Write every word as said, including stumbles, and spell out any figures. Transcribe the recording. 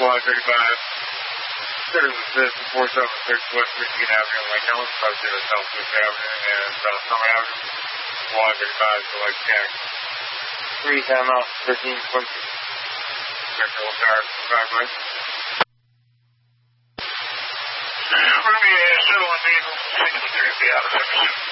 Y thirty-five. There's a system four seven six West fifteenth Avenue, Lake Helen, five zero South fifth Avenue, and South Summer Avenue. Y thirty-five, Select County. Three time out, thirteen twenty. Metro Tire, five miles. Ruby, seven one vehicle, six one three, be out of seven.